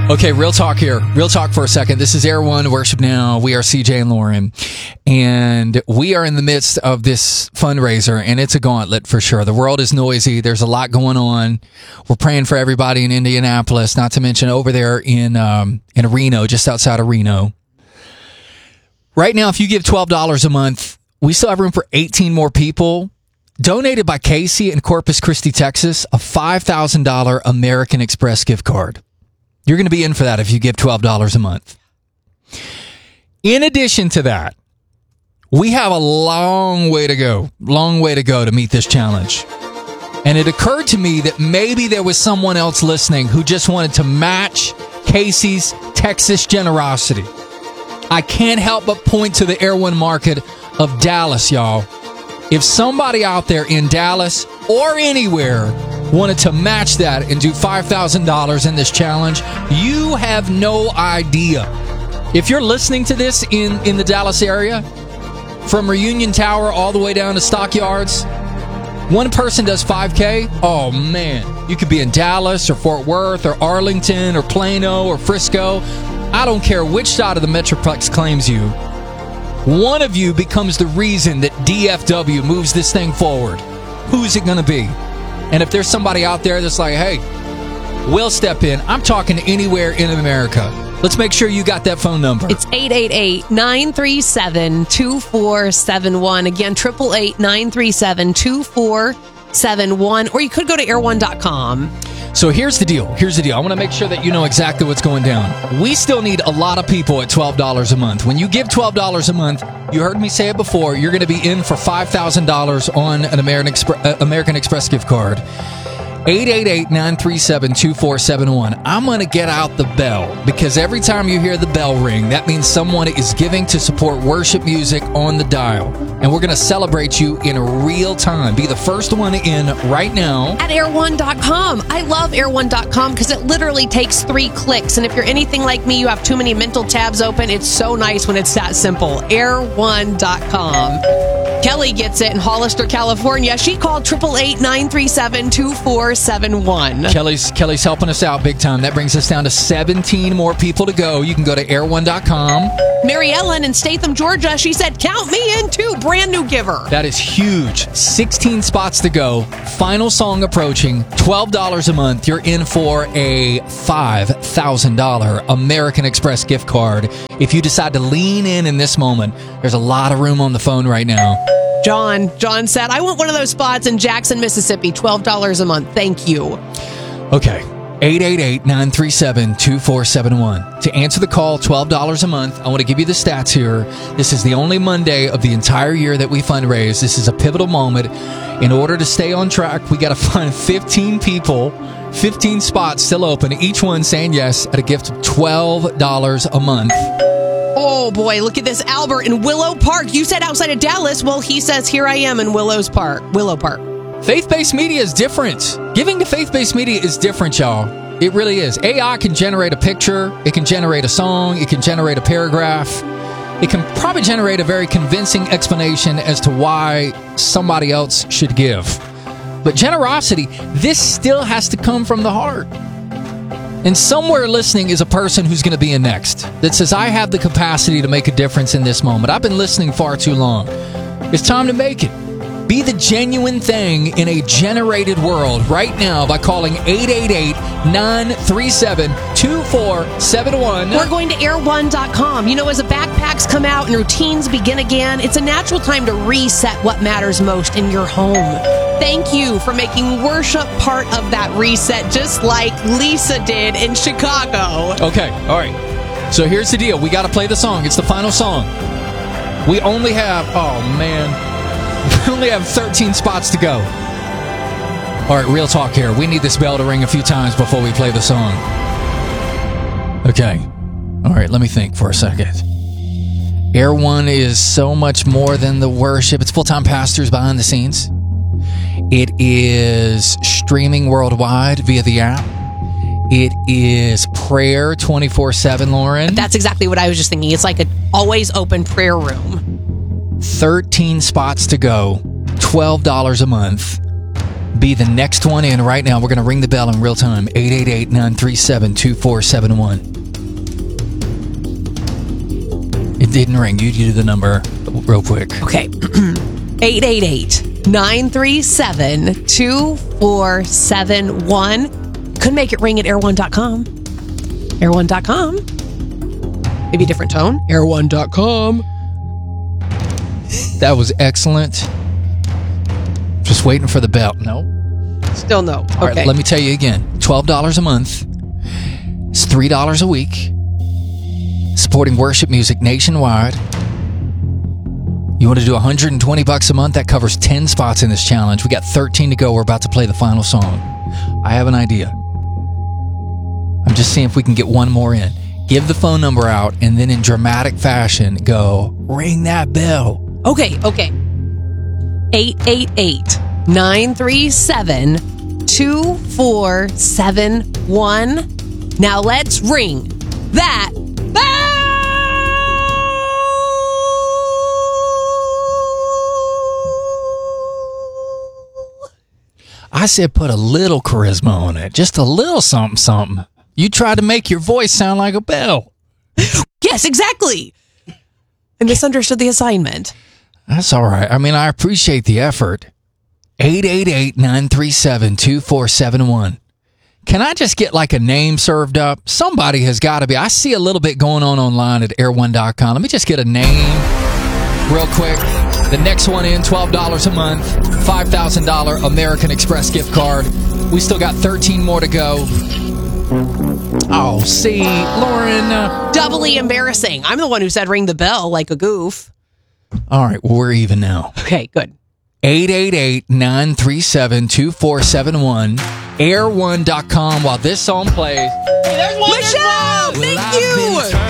Okay, real talk here. Real talk for a second. This is Air One Worship Now. We are CJ and Lauren, and we are in the midst of this fundraiser, and it's a gauntlet for sure. The world is noisy. There's a lot going on. We're praying for everybody in Indianapolis, not to mention over there in Reno, just outside of Reno. Right now, if you give $12 a month, we still have room for 18 more people. Donated by Casey in Corpus Christi, Texas, a $5,000 American Express gift card. You're going to be in for that if you give $12 a month. In addition to that, we have a long way to go to meet this challenge. And it occurred to me that maybe there was someone else listening who just wanted to match Casey's Texas generosity. I can't help but point to the Air One market of Dallas, y'all. If somebody out there in Dallas or anywhere wanted to match that and do $5,000 in this challenge, you have no idea. If you're listening to this in the Dallas area, from Reunion Tower all the way down to Stockyards, one person does 5K. Oh, man. You could be in Dallas or Fort Worth or Arlington or Plano or Frisco. I don't care which side of the Metroplex claims you. One of you becomes the reason that DFW moves this thing forward. Who's it going to be? And if there's somebody out there that's like, hey, we'll step in. I'm talking anywhere in America. Let's make sure you got that phone number. It's 888-937-2471. Again, 888-937-2471. Or you could go to air1.com. So here's the deal. I want to make sure that you know exactly what's going down. We still need a lot of people at $12 a month. When you give $12 a month, you heard me say it before, you're going to be in for $5,000 on an American Express gift card. 888-937-2471. I'm going to get out the bell because every time you hear the bell ring, that means someone is giving to support worship music on the dial. And we're going to celebrate you in real time. Be the first one in right now. At air1.com. I love air1.com because it literally takes 3 clicks. And if you're anything like me, you have too many mental tabs open. It's so nice when it's that simple. air1.com. Kelly gets it in Hollister, California. She called 888-937-2471. Kelly's helping us out big time. That brings us down to 17 more people to go. You can go to air1.com. Mary Ellen in Statham, Georgia. She said, count me in too. Brand new giver. That is huge. 16 spots to go. Final song approaching. $12 a month. You're in for a $5,000 American Express gift card. If you decide to lean in this moment, there's a lot of room on the phone right now. John said, I want one of those spots in Jackson, Mississippi. $12 a month. Thank you. Okay. 888-937-2471. To answer the call, $12 a month. I want to give you the stats here. This is the only Monday of the entire year that we fundraise. This is a pivotal moment. In order to stay on track, we got to find 15 people, 15 spots still open, each one saying yes at a gift of $12 a month. Oh, boy, look at this. Albert in Willow Park. You said outside of Dallas. Well, he says, here I am in Willow Park. Faith-based media is different. Giving to faith-based media is different, y'all. It really is. AI can generate a picture. It can generate a song. It can generate a paragraph. It can probably generate a very convincing explanation as to why somebody else should give. But generosity, this still has to come from the heart. And somewhere listening is a person who's going to be in next that says, I have the capacity to make a difference in this moment. I've been listening far too long. It's time to make it. Be the genuine thing in a generated world right now by calling 888-937-2471. We're going to air1.com. You know, as the backpacks come out and routines begin again, it's a natural time to reset what matters most in your home. Thank you for making worship part of that reset, just like Lisa did in Chicago. Okay, all right. So here's the deal. We got to play the song. It's the final song. We only have, we only have 13 spots to go. All right, real talk here. We need this bell to ring a few times before we play the song. Okay. All right, let me think for a second. Air One is so much more than the worship. It's full-time pastors behind the scenes. It is streaming worldwide via the app. It is prayer 24/7, Lauren. That's exactly what I was just thinking. It's like an always open prayer room. 13 spots to go. $12 a month. be the next one in right now. We're going to ring the bell in real time. 888-937-2471. It didn't ring. You do the number real quick. Okay. 888-937-2471. Could make it ring at air1.com. Air1.com. Maybe a different tone. Air1.com. That was excellent. Just waiting for the bell. No. Still no. Okay. All right, let me tell you again. $12 a month. It's $3 a week. Supporting worship music nationwide. You want to do $120 a month? That covers 10 spots in this challenge. We got 13 to go. We're about to play the final song. I have an idea. I'm just seeing if we can get one more in. Give the phone number out, and then in dramatic fashion, go, ring that bell. Okay. 888-937-2471. Now let's ring that bell. I said put a little charisma on it. Just a little something. You tried to make your voice sound like a bell. Yes, exactly. I misunderstood the assignment. That's all right. I mean, I appreciate the effort. 888-937-2471. Can I just get like a name served up? Somebody has got to be. I see a little bit going on online at air1.com. Let me just get a name real quick. The next one in, $12 a month, $5,000 American Express gift card. We still got 13 more to go. Oh, see, Lauren. Doubly embarrassing. I'm the one who said ring the bell like a goof. All right, well, we're even now. Okay, good. 888-937-2471. Air1.com while this song plays. Michelle!